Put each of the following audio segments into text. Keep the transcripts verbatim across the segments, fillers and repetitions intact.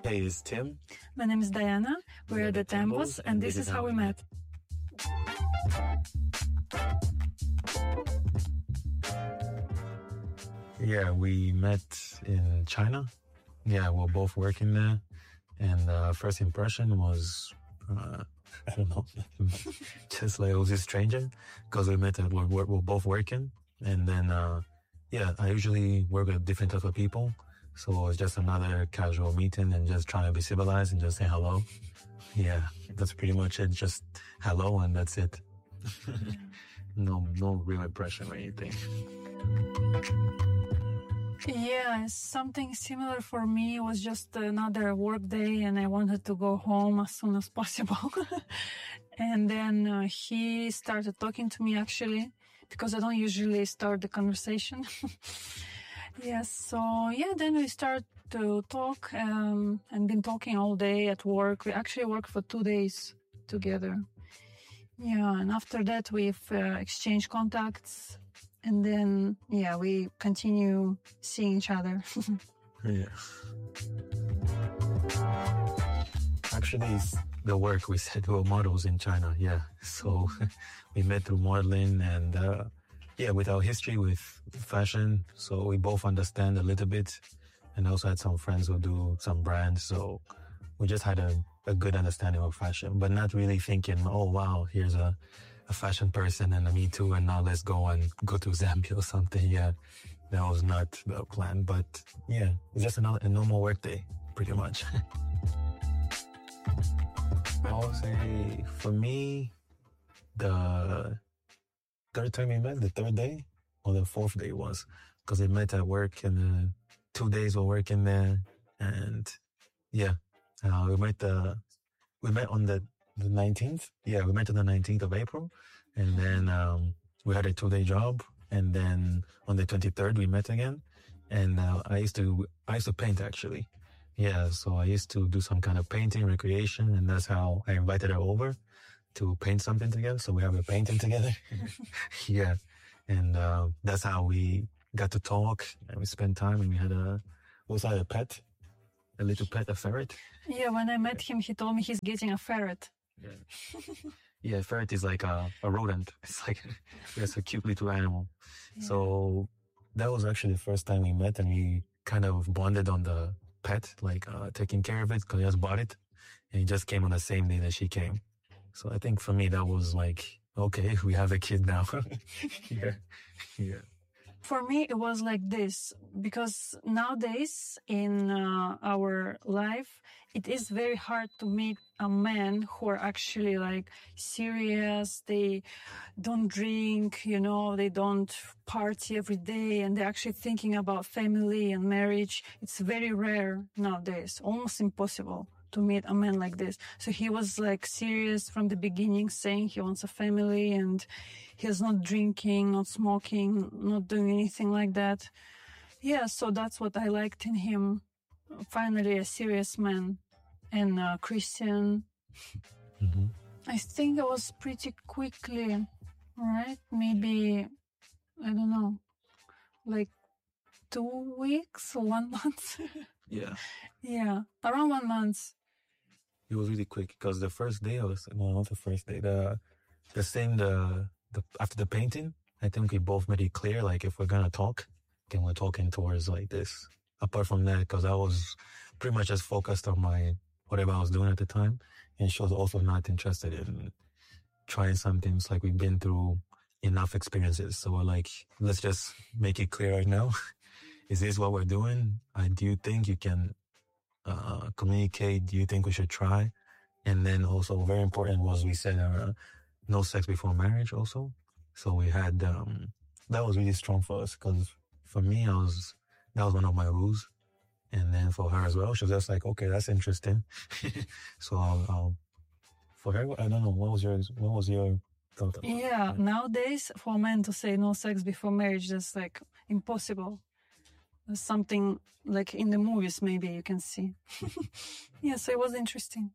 Hey, it's Tim. My name is Diana. We're, We're the Tempos, and this, this is how we met. Yeah, we met in China. Yeah, we're both working there. And uh, first impression was, uh, I don't know, just like it was a stranger because we met at work, we're, we're both working. And then, uh, yeah, I usually work with different types of people. So it was just another casual meeting and just trying to be civilized and just say hello. Yeah, that's pretty much it. Just hello and that's it. no, no real impression or anything. Yeah, something similar for me. It was just another work day and I wanted to go home as soon as possible. And then uh, he started talking to me actually, because I don't usually start the conversation. Yes, so yeah, then we start to talk um, and been talking all day at work. We actually worked for two days together. Yeah, and after that we've uh, exchanged contacts. And then, yeah, we continue seeing each other. Yeah. Actually, the work we said we were models in China. Yeah. So we met through modeling and, uh, yeah, with our history with fashion. So we both understand a little bit and also had some friends who do some brands. So we just had a, a good understanding of fashion, but not really thinking, oh, wow, here's a, a fashion person and a me too. And now let's go and go to Zambia or something. Yeah, that was not the plan, but yeah, it's just another, a normal work day, pretty much. I would say for me, the third time we met, the third day or the fourth day was because we met at work and uh, two days we're working there. And yeah, uh, we met, uh, we met on the The nineteenth? Yeah, we met on the nineteenth of April. And then, um, we had a two day job. And then on the twenty-third, we met again. And, uh, I used to, I used to paint actually. Yeah. So I used to do some kind of painting, recreation. And that's how I invited her over to paint something together. So we have a painting together. Yeah. And, uh, that's how we got to talk and we spent time and we had a, we also had a pet, a little pet, a ferret. Yeah. When I met him, he told me he's getting a ferret. Yeah. Yeah, ferret is like a, a rodent. It's like, it's a cute little animal. Yeah. So that was actually the first time we met and we kind of bonded on the pet, like, uh, taking care of it because he just bought it and he just came on the same day that she came. So I think for me, that was like, okay, we have a kid now. Yeah. Yeah. For me, it was like this, because nowadays in uh, our life, it is very hard to meet a man who are actually like serious. They don't drink, you know, they don't party every day and they're actually thinking about family and marriage. It's very rare nowadays, almost impossible to meet a man like this. So he was like serious from the beginning, saying he wants a family and he's not drinking, not smoking, not doing anything like that. Yeah, so that's what I liked in him. Finally, a serious man and a Christian. Mm-hmm. I think it was pretty quickly, right? Maybe, I don't know, like two weeks or one month. Yeah. Yeah, around one month. It was really quick because the first day I was, no, not the first day, the, the same, the, the, after the painting, I think we both made it clear, like, if we're going to talk, then we're talking towards like this. Apart from that, because I was pretty much just focused on my, whatever I was doing at the time. And she was also not interested in trying something. It's like we've been through enough experiences. So we're like, let's just make it clear right now. Is this what we're doing? Uh, do you think you can uh communicate? Do you think we should try? And then also very important was we said uh, no sex before marriage also. So we had, um that was really strong for us because for me, I was, that was one of my rules. And then for her as well, she was just like, okay, that's interesting. So I'll, I'll, for her, I don't know, what was your, what was your thought about Yeah, that? Nowadays for men to say no sex before marriage, that's like impossible. Something like in the movies, maybe you can see. Yeah, so it was interesting.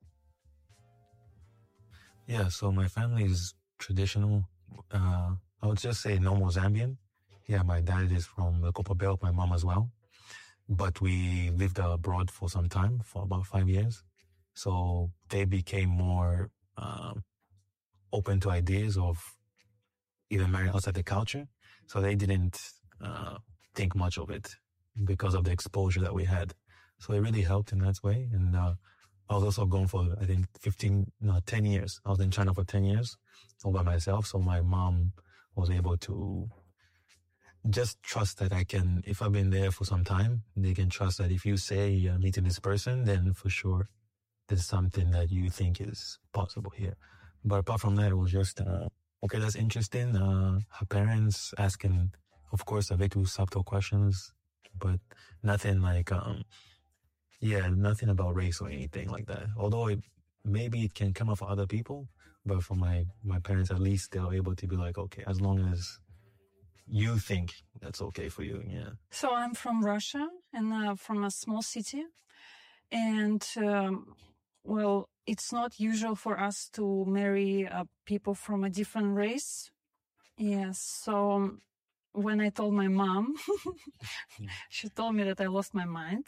Yeah, so my family is traditional. Uh, I would just say normal Zambian. Yeah, my dad is from the Copper Belt, my mom as well. but we lived abroad for some time, for about five years. So they became more um, open to ideas of even marrying outside the culture. So they didn't uh, think much of it because of the exposure that we had. So it really helped in that way. And uh, I was also gone for, I think, fifteen, no, ten years. I was in China for ten years all by myself. So my mom was able to just trust that I can, if I've been there for some time, they can trust that if you say you're meeting this person, then for sure there's something that you think is possible here. But apart from that, it was just, uh, okay, that's interesting. Uh, her parents asking, of course, a bit too subtle questions, but nothing like, um, yeah, nothing about race or anything like that. Although it, maybe it can come up for other people, but for my, my parents, at least they're able to be like, okay, as long as you think that's okay for you, yeah. So I'm from Russia and uh, from a small city. And, um, well, it's not usual for us to marry uh, people from a different race. Yes, so when I told my mom, she told me that I lost my mind.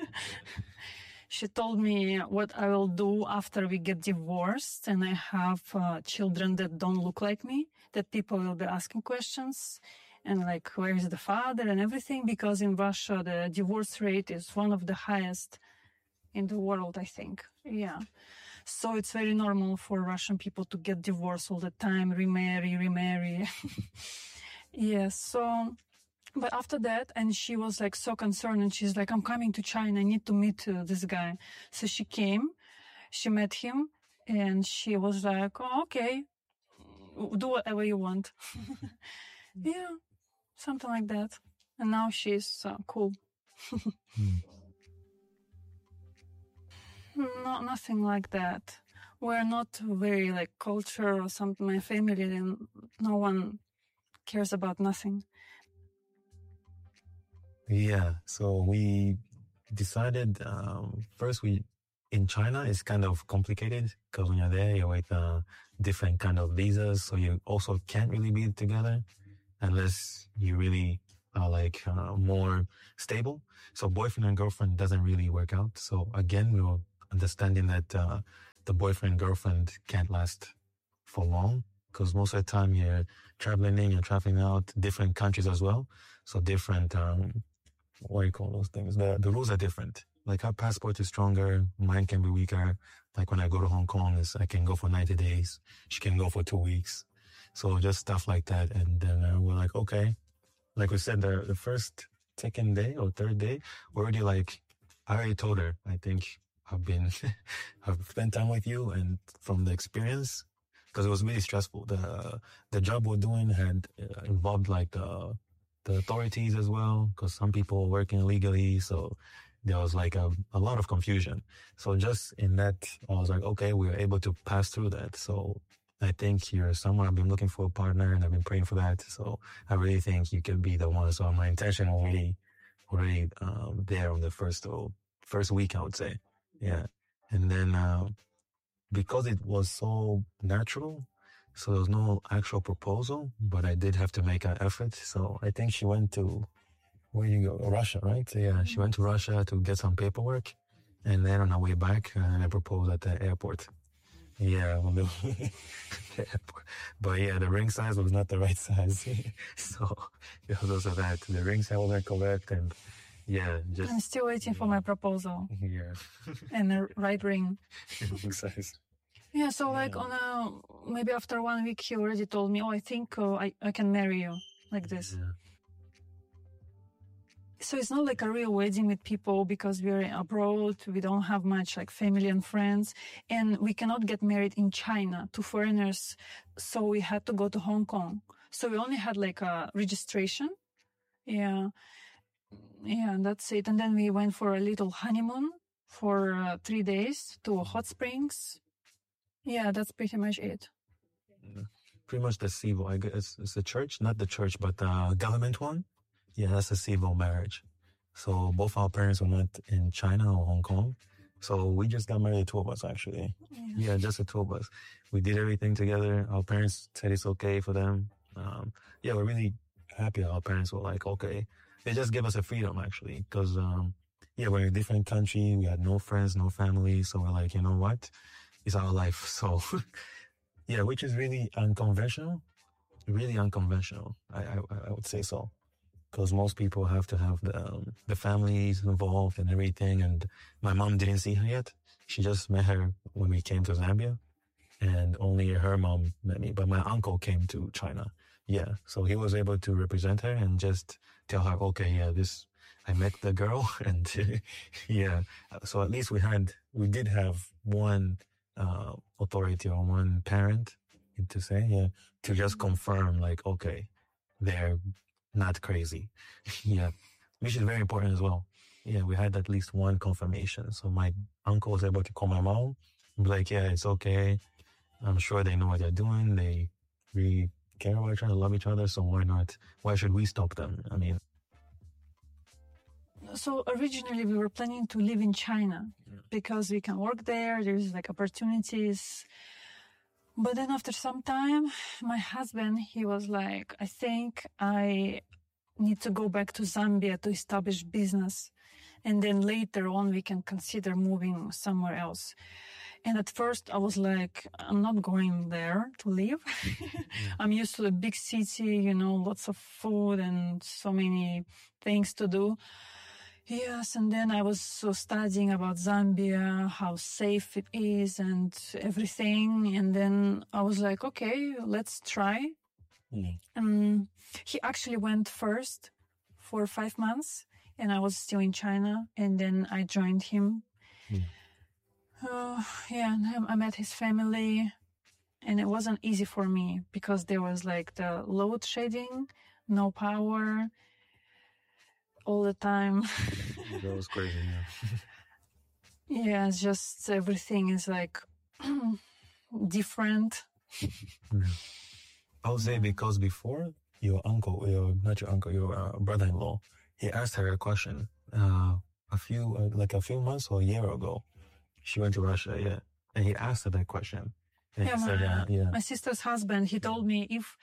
She told me what I will do after we get divorced and I have uh, children that don't look like me, that people will be asking questions and like, where is the father and everything? Because in Russia, the divorce rate is one of the highest in the world, I think. Yeah. So it's very normal for Russian people to get divorced all the time, remarry, remarry. Yes. So, but after that, and she was like so concerned and she's like, I'm coming to China. I need to meet uh, this guy. So she came, she met him and she was like, oh, okay, do whatever you want. Yeah. Something like that. And now she's uh, cool. Mm. No, nothing like that. We're not very like culture or something. My family, and no one cares about nothing. Yeah, so we decided um, first we in China it's kind of complicated because when you're there you're with uh, different kind of visas, so you also can't really be together unless you really are like uh, more stable. So boyfriend and girlfriend doesn't really work out. So again, we were understanding that uh, the boyfriend girlfriend can't last for long because most of the time you're traveling in, you're traveling out, different countries as well. So different, um, what do you call those things? The, the rules are different. Like her passport is stronger, mine can be weaker. Like when I go to Hong Kong, is I can go for ninety days. She can go for two weeks. So just stuff like that. And then uh, we're like, okay. Like we said, the, the first, second day or third day, we're already like, I already told her, I think I've been, I've spent time with you. And from the experience, because it was really stressful. The the job we're doing had uh, involved like the, the authorities as well, because some people were working illegally. So there was like a, a lot of confusion. So just in that, I was like, okay, we were able to pass through that. So I think you're someone I've been looking for a partner and I've been praying for that. So I really think you can be the one. So my intention already, already um, there on the first, oh, first week, I would say. Yeah. And then uh, because it was so natural, so there was no actual proposal, but I did have to make an effort. So I think she went to, where you go? Russia, right? So yeah, she went to Russia to get some paperwork. And then on our way back, uh, I proposed at the airport. Yeah, on the airport. But yeah, the ring size was not the right size. So it was also that. The ring size wasn't correct. And yeah, just. I'm still waiting for my proposal. Yeah. And the right ring. Ring size. Yeah, so like on a, maybe after one week, he already told me, oh, I think uh, I, I can marry you like this. Yeah. So it's not like a real wedding with people because we're abroad. We don't have much like family and friends, and we cannot get married in China to foreigners. So we had to go to Hong Kong. So we only had like a registration. Yeah. Yeah, and that's it. And then we went for a little honeymoon for uh, three days to hot springs. Yeah, that's pretty much it. Pretty much the civil, I guess it's the church, not the church, but the government one. Yeah, that's a civil marriage. So both our parents were not in China or Hong Kong. So we just got married, the two of us, actually. Yeah, yeah just the two of us. We did everything together. Our parents said it's okay for them. Um, yeah, we're really happy our parents were like, okay, They just gave us a freedom, actually, because, um, yeah, we're in a different country. We had no friends, no family. So we're like, you know what? It's our life. So, yeah, which is really unconventional, really unconventional. I, I, I would say so. Because most people have to have the, um, the families involved and everything. And my mom didn't see her yet. She just met her when we came to Zambia. And only her mom met me. But my uncle came to China. Yeah. So he was able to represent her and just tell her, okay, yeah, this, I met the girl. And yeah. So at least we had, we did have one uh, authority or one parent to say, yeah, to just confirm, like, okay, they're not crazy. Yeah. Which is very important as well. Yeah, we had at least one confirmation. So my uncle was able to call my mom and be like, yeah, it's okay. I'm sure they know what they're doing. They really care about each other, love each other. So why not? Why should we stop them? I mean, so originally we were planning to live in China yeah. because we can work there. There's like opportunities. But then after some time, my husband, he was like, I think I need to go back to Zambia to establish business. And then later on, we can consider moving somewhere else. And at first I was like, I'm not going there to live. I'm used to a big city, you know, lots of food and so many things to do. Yes, and then I was so studying about Zambia, how safe it is and everything. And then I was like, okay, let's try. Mm. Um, he actually went first for five months and I was still in China. And then I joined him. Mm. Uh, yeah, and I met his family. And it wasn't easy for me because there was like the load shedding, no power all the time. That was crazy, yeah. Yeah, it's just everything is like different. Yeah. I would say because before your uncle, your not your uncle, your uh, brother-in-law, he asked her a question uh, a few, uh, like a few months or a year ago. She went to Russia, yeah, and he asked her that question. And Yeah, he my, said, uh, yeah. my sister's husband, he told me, if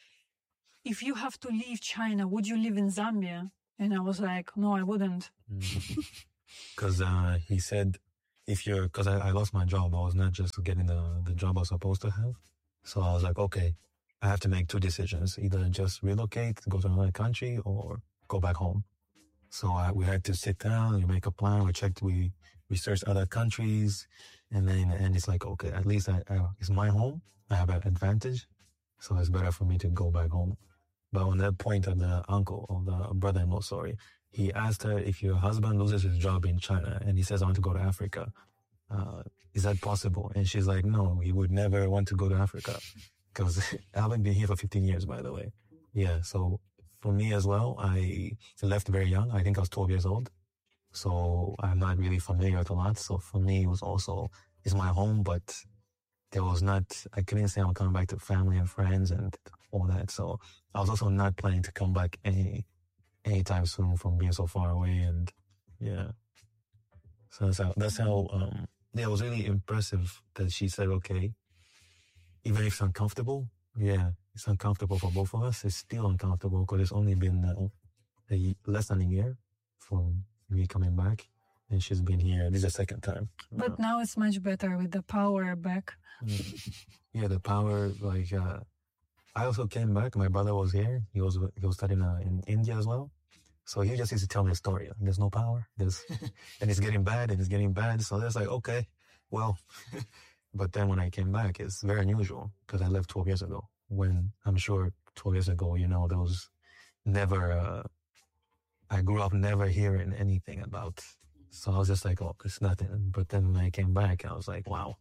if you have to leave China, would you live in Zambia? And I was like, no, I wouldn't. Because mm. uh, he said, if you're, because I, I lost my job, I was not just getting the, the job I was supposed to have. So I was like, okay, I have to make two decisions, either just relocate, go to another country, or go back home. So I, we had to sit down, we make a plan, we checked, we researched other countries, and then and it's like, okay, at least I, I, it's my home, I have an advantage, so it's better for me to go back home. But on that point of the uncle, or the brother-in-law, sorry, he asked her, if your husband loses his job in China and he says, I want to go to Africa, uh, is that possible? And she's like, no, he would never want to go to Africa. Because I haven't been here for fifteen years, by the way. Yeah, so for me as well, I left very young. I think I was twelve years old. So I'm not really familiar with a lot. So for me, it was also, it's my home, but there was not, I couldn't say I'm coming back to family and friends and all that. So I was also not planning to come back any anytime soon from being so far away. And yeah, so that's how, that's how um, yeah, it was really impressive that she said, okay, even if it's uncomfortable, yeah, it's uncomfortable for both of us. It's still uncomfortable because it's only been uh, a, less than a year from me coming back. And she's been here. This is the second time. But uh, now it's much better with the power back. Yeah, the power, like, uh, I also came back. My brother was here. He was he was studying uh, in India as well. So he just used to tell me a story. Like, there's no power. There's, and it's getting bad and it's getting bad. So that's like, okay, well. But then when I came back, it's very unusual because I left twelve years ago. When I'm sure twelve years ago, you know, there was never, uh, I grew up never hearing anything about. So I was just like, oh, it's nothing. But then when I came back, I was like, wow.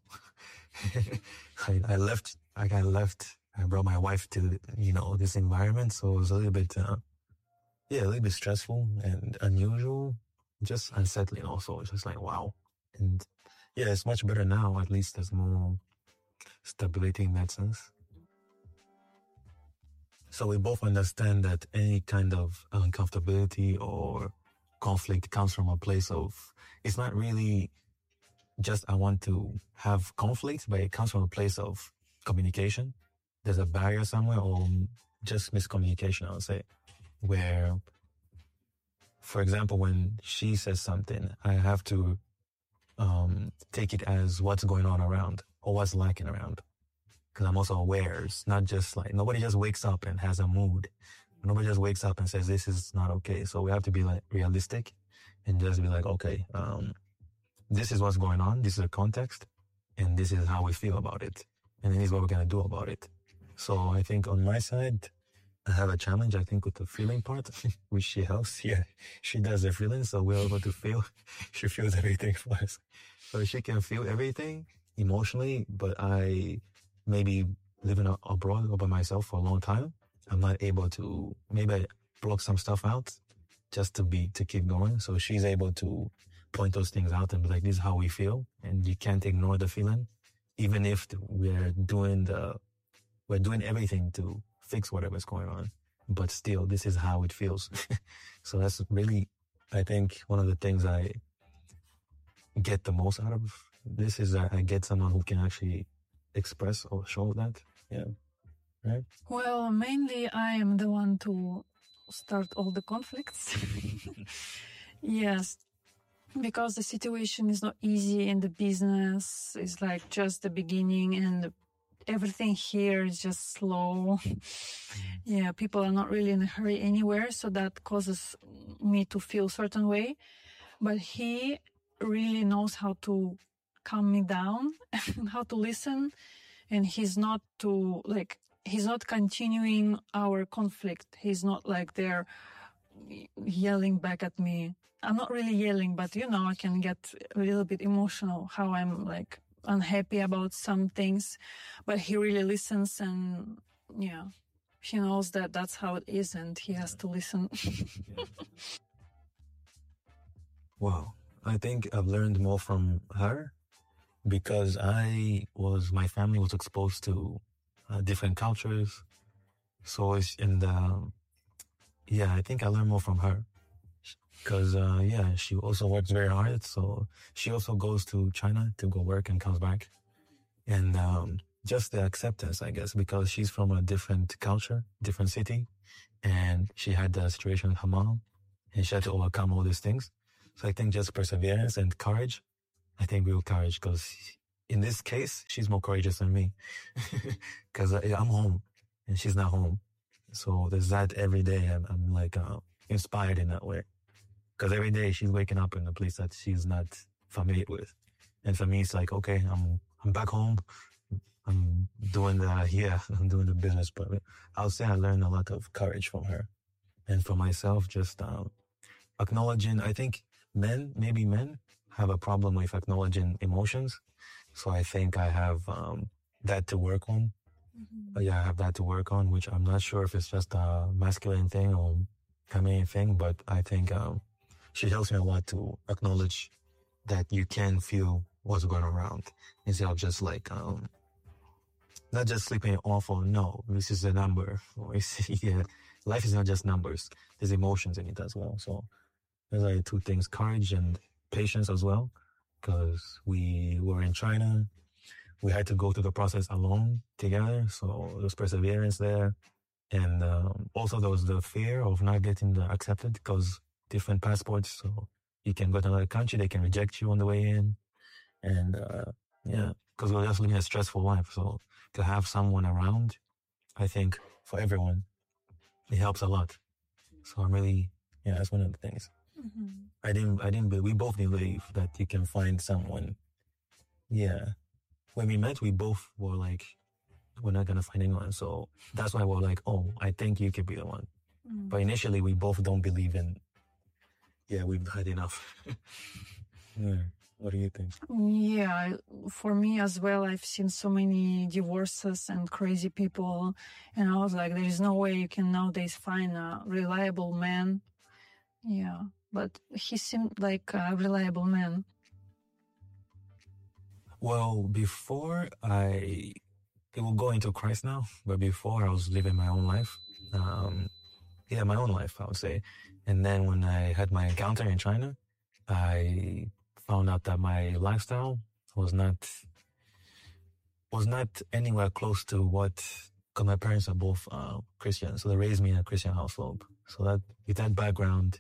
I, I left, like I left, I brought my wife to, you know, this environment. So it was a little bit, uh, yeah, a little bit stressful and unusual, just unsettling also. It's just like, wow. And yeah, it's much better now. At least there's more stability in that sense. So we both understand that any kind of uncomfortability or conflict comes from a place of, it's not really just I want to have conflict, but it comes from a place of communication. There's a barrier somewhere, or just miscommunication, I would say, where for example, when she says something, I have to um, take it as what's going on around or what's lacking around. Because I'm also aware. It's not just like, nobody just wakes up and has a mood. Nobody just wakes up and says, this is not okay. So we have to be like realistic and just be like, okay, um, this is what's going on. This is the context. And this is how we feel about it. And this is what we're going to do about it. So I think on my side, I have a challenge, I think, with the feeling part, which she helps. Yeah, she does the feeling, so we're able to feel. She feels everything for us. So she can feel everything emotionally, but I maybe living abroad or by myself for a long time, I'm not able to, maybe I block some stuff out just to be, to keep going. So she's able to point those things out and be like, this is how we feel. And you can't ignore the feeling, even if we're doing the, we're doing everything to fix whatever's going on, but still, this is how it feels. So that's really, I think, one of the things I get the most out of this is that I get someone who can actually express or show that. Yeah. Right? Well, mainly I am the one to start all the conflicts. Yes. Because the situation is not easy and the business is like just the beginning and everything here is just slow. Yeah, people are not really in a hurry anywhere, so that causes me to feel a certain way. But he really knows how to calm me down and how to listen, and he's not to like he's not continuing our conflict. He's not like there yelling back at me. I'm not really yelling, but you know, I can get a little bit emotional how I'm like unhappy about some things, but he really listens, and yeah, he knows that that's how it is and he has to listen. Yeah. Wow. I think I've learned more from her because I was, my family was exposed to uh, different cultures. So it's in the, yeah, I think I learned more from her. Because, uh, yeah, she also works very hard. So she also goes to China to go work and comes back. And um, just the acceptance, I guess, because she's from a different culture, different city. And she had the situation with her mom. And she had to overcome all these things. So I think just perseverance and courage. I think real courage, because in this case, she's more courageous than me. Because I'm home and she's not home. So there's that every day. I'm, I'm like uh, inspired in that way. Because every day she's waking up in a place that she's not familiar with. And for me, it's like, okay, I'm I'm back home. I'm doing the, yeah, I'm doing the business. But I'll say I learned a lot of courage from her. And for myself, just um, acknowledging, I think men, maybe men, have a problem with acknowledging emotions. So I think I have um, that to work on. Mm-hmm. Yeah, I have that to work on, which I'm not sure if it's just a masculine thing or feminine thing, but I think um, she helps me a lot to acknowledge that you can feel what's going around instead of just like, um, not just sleeping off or no, this is a number. Or yeah, life is not just numbers. There's emotions in it as well. So there's like two things, courage and patience as well, because we were in China. We had to go through the process alone together. So there's perseverance there. And um, also there was the fear of not getting the accepted because different passports. So you can go to another country, they can reject you on the way in. And uh, yeah, because we're just living a stressful life. So to have someone around, I think for everyone, it helps a lot. So I'm really, yeah, that's one of the things. Mm-hmm. I didn't, I didn't, we both believe that you can find someone. Yeah. When we met, we both were like, we're not going to find anyone. So that's why we're like, oh, I think you could be the one. Mm-hmm. But initially, we both don't believe in, yeah, we've had enough. Yeah. What do you think? Yeah, for me as well, I've seen so many divorces and crazy people. And I was like, there is no way you can nowadays find a reliable man. Yeah, but he seemed like a reliable man. Well, before I, it will go into Christ now, but before I was living my own life. Um, yeah, my own life, I would say. And then when I had my encounter in China, I found out that my lifestyle was not was not anywhere close to what, because my parents are both uh, Christians, so they raised me in a Christian household. So that with that background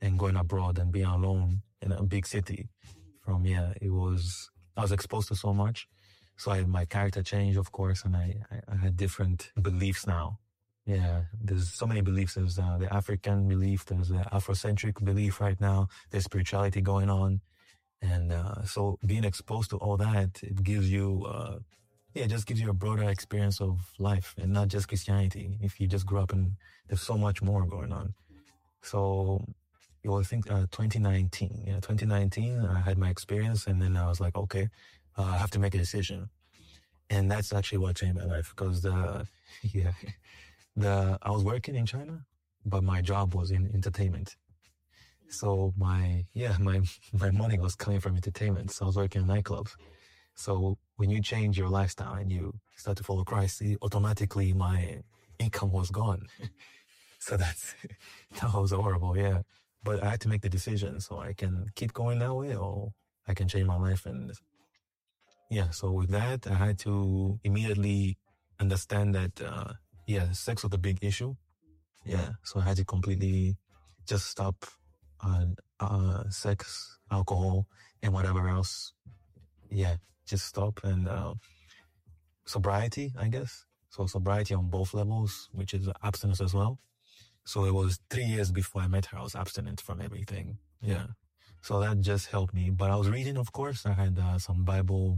and going abroad and being alone in a big city. From, yeah, it was, I was exposed to so much. So I, my character changed, of course, and I, I, I had different beliefs now. Yeah, there's so many beliefs. There's uh, the African belief, there's the Afrocentric belief right now, there's spirituality going on. And uh, so being exposed to all that, it gives you, uh, yeah, it just gives you a broader experience of life and not just Christianity. If you just grew up and there's so much more going on. So it was, I think, uh, twenty nineteen. Yeah, twenty nineteen, I had my experience, and then I was like, okay, uh, I have to make a decision. And that's actually what changed my life, because the, yeah, the, I was working in China, but my job was in entertainment. So my, yeah, my, my money was coming from entertainment. So I was working in nightclubs. So when you change your lifestyle and you start to follow Christ, automatically my income was gone. So that's, that was horrible. Yeah. But I had to make the decision, so I can keep going that way or I can change my life. And yeah, so with that, I had to immediately understand that, uh, yeah, sex was a big issue. Yeah. So I had to completely just stop uh, uh, sex, alcohol, and whatever else. Yeah, just stop. And uh, sobriety, I guess. So sobriety on both levels, which is abstinence as well. So it was three years before I met her, I was abstinent from everything. Yeah. So that just helped me. But I was reading, of course. I had uh, some Bible,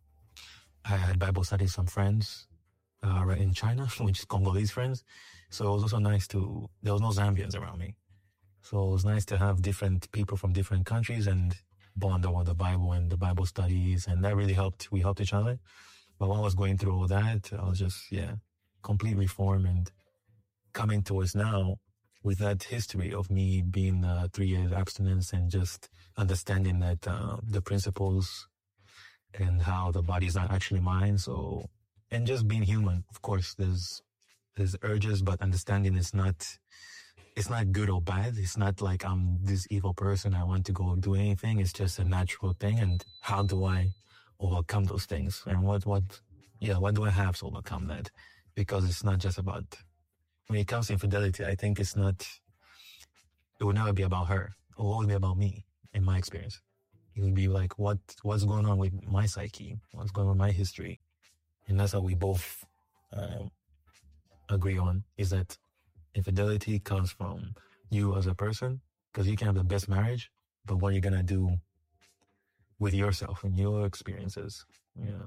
I had Bible studies with some friends uh, right in China, which is Congolese friends. So it was also nice to, there was no Zambians around me. So it was nice to have different people from different countries and bond over the Bible and the Bible studies. And that really helped. We helped each other. But while I was going through all that, I was just, yeah, complete reform and coming towards now with that history of me being uh, three years abstinence and just understanding that uh, the principles and how the body is not actually mine. So, and just being human, of course, there's, there's urges, but understanding it's not, it's not good or bad. It's not like I'm this evil person. I want to go do anything. It's just a natural thing. And how do I overcome those things? And what, what, yeah, what do I have to overcome that? Because it's not just about, when it comes to infidelity, I think it's not, it will never be about her. It will always be about me, in my experience. It will be like, what, what's going on with my psyche? What's going on with my history? And that's what we both um, agree on, is that infidelity comes from you as a person, because you can have the best marriage, but what you're going to do with yourself and your experiences. Yeah.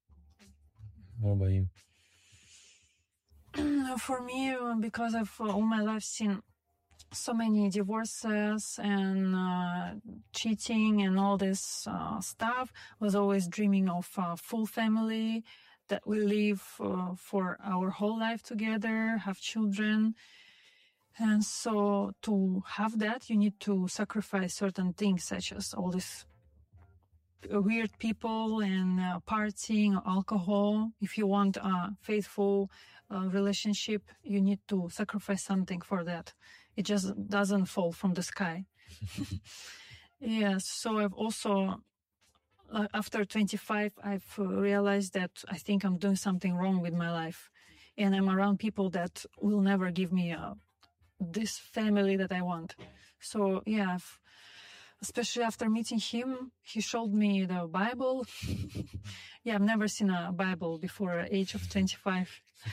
What about you? For me, because I've all my life seen so many divorces and uh, cheating and all this uh, stuff, was always dreaming of a full family that we live uh, for our whole life together, have children. And so to have that, you need to sacrifice certain things, such as all these weird people and uh, partying, alcohol. If you want a faithful uh, relationship, you need to sacrifice something for that. It just doesn't fall from the sky. Yes, so I've also, uh, after twenty-five, I've uh, realized that I think I'm doing something wrong with my life. And I'm around people that will never give me uh, this family that I want. So, yeah, I've, especially after meeting him, he showed me the Bible. Yeah, I've never seen a Bible before the age of twenty-five.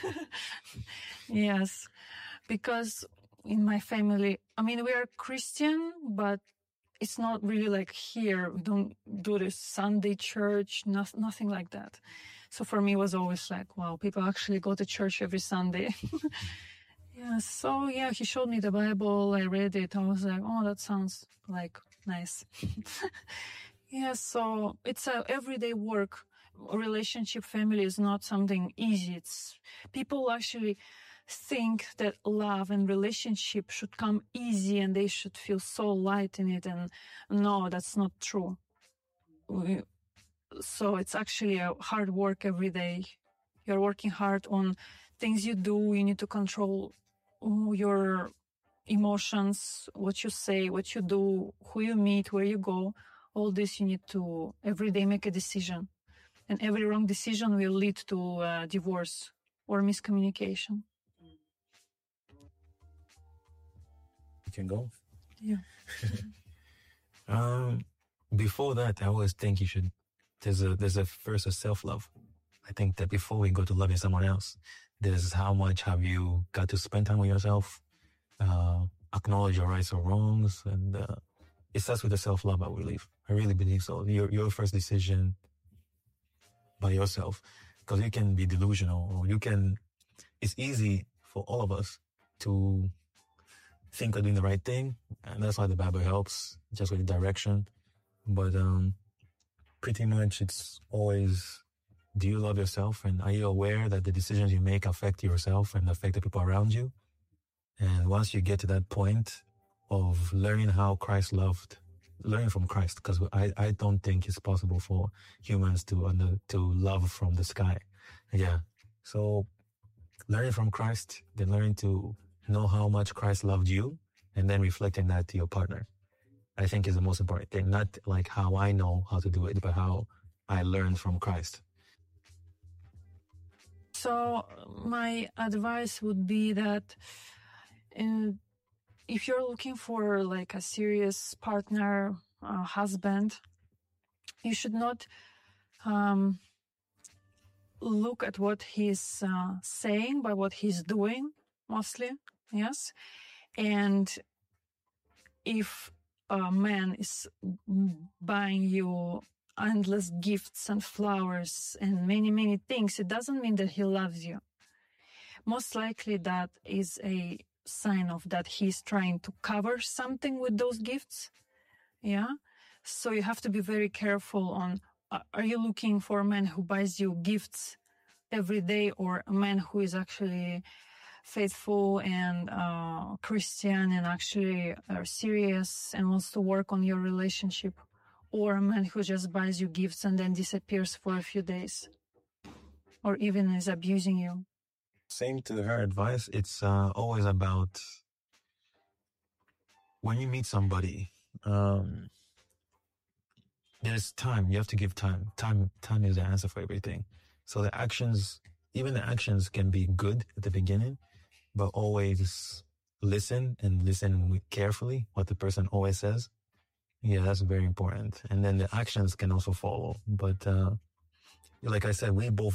Yes, because in my family, I mean, we are Christian, but it's not really like here. We don't do this Sunday church, no, nothing like that. So for me, it was always like, wow, people actually go to church every Sunday. Yeah, so yeah, he showed me the Bible. I read it. I was like, oh, that sounds like nice. Yeah, so it's a everyday work. Relationship, family is not something easy. It's people actually think that love and relationship should come easy and they should feel so light in it. And no, that's not true. We, so it's actually a hard work every day. You're working hard on things you do. You need to control your emotions, what you say, what you do, who you meet, where you go. All this you need to every day make a decision. And every wrong decision will lead to uh, divorce or miscommunication. You can go. Yeah. um, before that, I always think you should. There's a there's a first a self love. I think that before we go to loving someone else, there's how much have you got to spend time with yourself, uh, acknowledge your rights or wrongs, and uh, it starts with the self love. I believe. I really believe so. Your your first decision by yourself, because you can be delusional, or you can. It's easy for all of us to think we're doing the right thing, and that's why the Bible helps, just with the direction. But um, pretty much, it's always: do you love yourself, and are you aware that the decisions you make affect yourself and affect the people around you? And once you get to that point of learning how Christ loved, learning from Christ, because I, I don't think it's possible for humans to under, to love from the sky. Yeah. So learning from Christ, then learning to know how much Christ loved you, and then reflecting that to your partner, I think is the most important thing. Not like how I know how to do it, but how I learned from Christ. So my advice would be that uh, if you're looking for like a serious partner, uh, husband, you should not um, look at what he's uh, saying, but what he's doing mostly. Yes. And if a man is buying you endless gifts and flowers and many, many things, it doesn't mean that he loves you. Most likely that is a sign of that he's trying to cover something with those gifts. Yeah. So you have to be very careful on, uh, are you looking for a man who buys you gifts every day, or a man who is actually faithful and uh, Christian and actually uh, serious and wants to work on your relationship, or a man who just buys you gifts and then disappears for a few days, or even is abusing you? Same to her advice. It's uh, always about when you meet somebody, um, there's time. You have to give time. Time, time is the answer for everything. So the actions, even the actions can be good at the beginning, but always listen and listen carefully what the person always says. Yeah, that's very important. And then the actions can also follow. But uh, like I said, we both